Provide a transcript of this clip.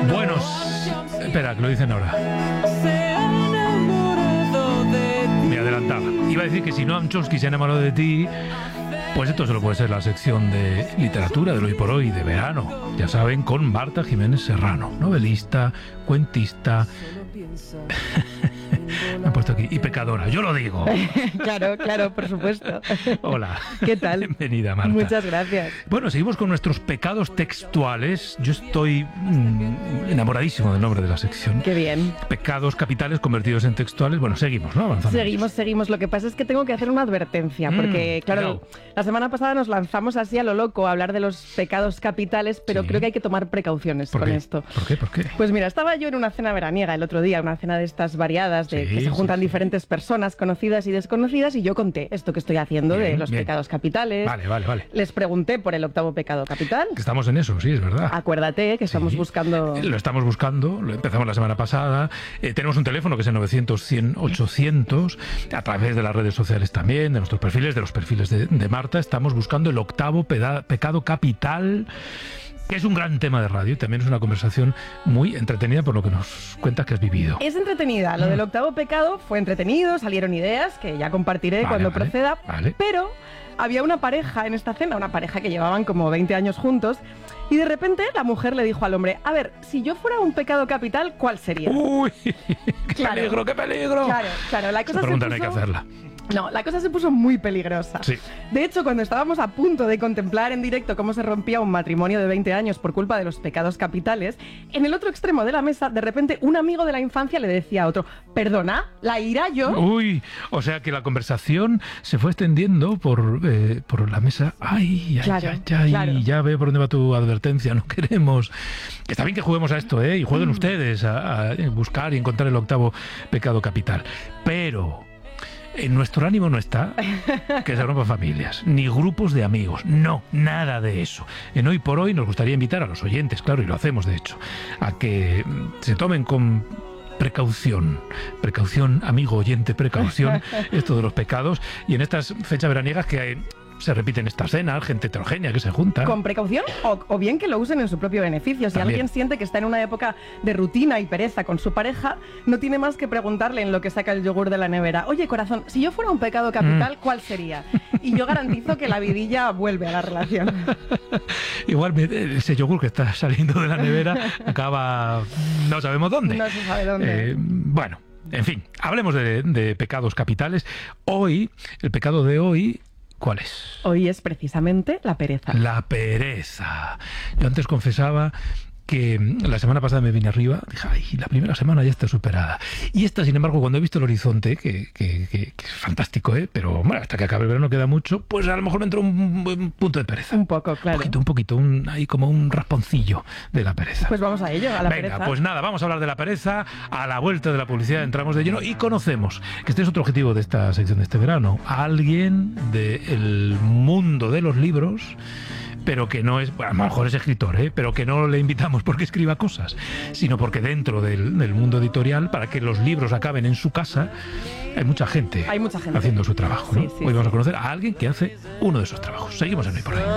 Buenos. Espera, que lo dicen ahora. Me adelantaba. Iba a decir que si Noam Chomsky se ha enamorado de ti, pues esto solo puede ser la sección de literatura del Hoy por Hoy de verano. Ya saben, con Marta Jiménez Serrano, novelista, cuentista. Me han puesto aquí. Y pecadora, yo lo digo. Claro, por supuesto. Hola. ¿Qué tal? Bienvenida, Marta. Muchas gracias. Bueno, seguimos con nuestros pecados textuales. Yo estoy enamoradísimo del nombre de la sección. Qué bien. Pecados capitales convertidos en textuales. Bueno, seguimos, ¿no? Avanzando. Seguimos. Lo que pasa es que tengo que hacer una advertencia, porque, claro, la semana pasada nos lanzamos así a lo loco a hablar de los pecados capitales, pero creo que hay que tomar precauciones con esto. ¿Por qué? Pues mira, estaba yo en una cena veraniega el otro día, una cena de estas variadas, de que se juntan diferentes personas conocidas y desconocidas, y yo conté esto que estoy haciendo de los pecados capitales. Vale. Les pregunté por el octavo pecado capital. Que estamos en eso, sí, es verdad. Acuérdate que estamos buscando... Lo estamos buscando, lo empezamos la semana pasada. Tenemos un teléfono que es el 900-100-800, a través de las redes sociales también, de nuestros perfiles, de los perfiles de Marta. Estamos buscando el octavo pecado capital, que es un gran tema de radio y también es una conversación muy entretenida por lo que nos cuentas que has vivido. Es entretenida. Lo del octavo pecado fue entretenido, salieron ideas que ya compartiré cuando proceda, pero había una pareja en esta cena, una pareja que llevaban como 20 años juntos, y de repente la mujer le dijo al hombre: a ver, si yo fuera un pecado capital, ¿cuál sería? ¡Uy! ¡Qué peligro! Claro, la cosa esa pregunta no hay que hacerla. No, la cosa se puso muy peligrosa. Sí. De hecho, cuando estábamos a punto de contemplar en directo cómo se rompía un matrimonio de 20 años por culpa de los pecados capitales, en el otro extremo de la mesa, de repente, un amigo de la infancia le decía a otro: ¿perdona? ¿La ira yo? Uy, o sea que la conversación se fue extendiendo por la mesa. Claro. Ya veo por dónde va tu advertencia. No queremos... Está bien que juguemos a esto, y jueguen ustedes a buscar y encontrar el octavo pecado capital. Pero... en nuestro ánimo no está que se rompan familias, ni grupos de amigos, no, nada de eso. En Hoy por Hoy nos gustaría invitar a los oyentes, claro, y lo hacemos de hecho, a que se tomen con precaución, amigo oyente, precaución, esto de los pecados, y en estas fechas veraniegas que se repiten estas cenas, gente heterogénea que se junta. Con precaución o bien que lo usen en su propio beneficio. Si También. alguien siente que está en una época de rutina y pereza con su pareja, no tiene más que preguntarle en lo que saca el yogur de la nevera: oye, corazón, si yo fuera un pecado capital, ¿cuál sería? Y yo garantizo que la vidilla vuelve a la relación. Igual ese yogur que está saliendo de la nevera acaba no sabemos dónde. No se sabe dónde. Bueno, en fin, hablemos de pecados capitales. Hoy, el pecado de hoy... ¿cuál es? Hoy es precisamente la pereza. La pereza. Yo antes confesaba que la semana pasada me vine arriba, dije: ay, la primera semana ya está superada. Y esta, sin embargo, cuando he visto el horizonte, que es fantástico, pero bueno, hasta que acabe el verano queda mucho, pues a lo mejor me entró un punto de pereza. Un poco, claro. Un poquito, ahí como un rasponcillo de la pereza. Pues vamos a ello, a la pereza. Pues nada, vamos a hablar de la pereza. A la vuelta de la publicidad entramos de lleno y conocemos, que este es otro objetivo de esta sección de este verano, a alguien del mundo de los libros, pero que no es, bueno, a lo mejor es escritor, pero que no le invitamos porque escriba cosas, sino porque dentro del mundo editorial, para que los libros acaben en su casa, hay mucha gente haciendo su trabajo, ¿no? Sí, Hoy vamos a conocer a alguien que hace uno de esos trabajos. Seguimos en Hoy por Hoy.